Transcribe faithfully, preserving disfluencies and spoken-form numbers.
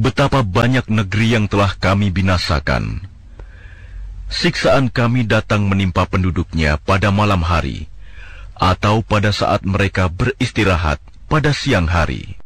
betapa banyak negeri yang telah kami binasakan. Siksaan kami datang menimpa penduduknya pada malam hari, atau pada saat mereka beristirahat pada siang hari.